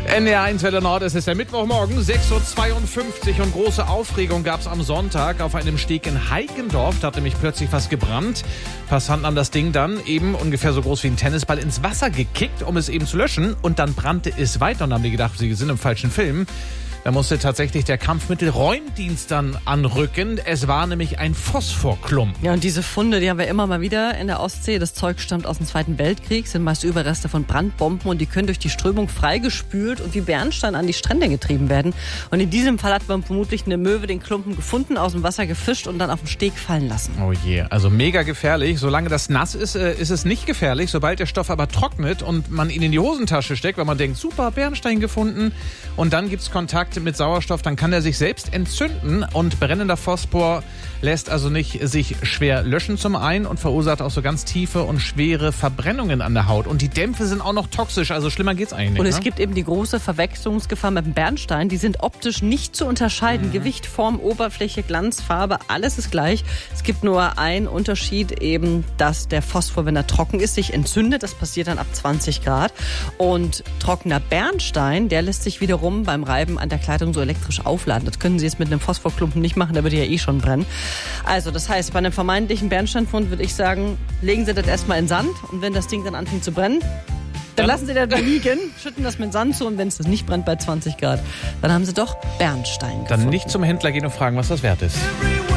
NDR1 Welle Nord, es ist der Mittwochmorgen, 6.52 Uhr und große Aufregung gab es am Sonntag auf einem Steg in Heikendorf. Da hat nämlich plötzlich was gebrannt. Passanten haben das Ding dann eben ungefähr so groß wie ein Tennisball ins Wasser gekickt, um es eben zu löschen. Und dann brannte es weiter und haben die gedacht, sie sind im falschen Film. Da musste tatsächlich der Kampfmittelräumdienst dann anrücken. Es war nämlich ein Phosphorklump. Ja, und diese Funde, die haben wir immer mal wieder in der Ostsee. Das Zeug stammt aus dem Zweiten Weltkrieg, sind meist Überreste von Brandbomben und die können durch die Strömung freigespült und wie Bernstein an die Strände getrieben werden. Und in diesem Fall hat man vermutlich eine Möwe den Klumpen gefunden, aus dem Wasser gefischt und dann auf den Steg fallen lassen. Oh je, also mega gefährlich. Solange das nass ist, ist es nicht gefährlich. Sobald der Stoff aber trocknet und man ihn in die Hosentasche steckt, weil man denkt, super, Bernstein gefunden und dann gibt's Kontakt mit Sauerstoff, dann kann er sich selbst entzünden und brennender Phosphor lässt also nicht sich schwer löschen zum einen und verursacht auch so ganz tiefe und schwere Verbrennungen an der Haut. Und die Dämpfe sind auch noch toxisch, also schlimmer geht's eigentlich nicht. Und es gibt eben die große Verwechslungsgefahr mit dem Bernstein. Die sind optisch nicht zu unterscheiden. Gewicht, Form, Oberfläche, Glanz, Farbe, alles ist gleich. Es gibt nur einen Unterschied eben, dass der Phosphor, wenn er trocken ist, sich entzündet. Das passiert dann ab 20 Grad. Und trockener Bernstein, der lässt sich wiederum beim Reiben an der Kleidung so elektrisch aufladen. Das können Sie jetzt mit einem Phosphorklumpen nicht machen, der würde ja eh schon brennen. Also das heißt, bei einem vermeintlichen Bernsteinfund würde ich sagen, legen Sie das erstmal in Sand und wenn das Ding dann anfängt zu brennen, dann lassen Sie das da liegen, schütten das mit Sand zu und wenn es das nicht brennt bei 20 Grad, dann haben Sie doch Bernstein gefunden. Dann nicht zum Händler gehen und fragen, was das wert ist.